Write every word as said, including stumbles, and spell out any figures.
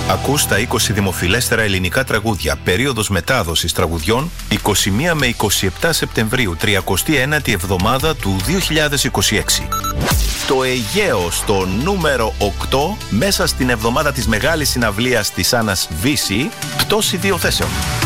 Ακούς τα είκοσι δημοφιλέστερα ελληνικά τραγούδια. Περίοδος μετάδοσης τραγουδιών είκοσι μία με είκοσι επτά Σεπτεμβρίου, τριακοστή ένατη εβδομάδα του δύο χιλιάδες είκοσι έξι. Το Αιγαίο στο νούμερο οκτώ, μέσα στην εβδομάδα της μεγάλης συναυλίας της Άννας Βύση, πτώση δύο θέσεων.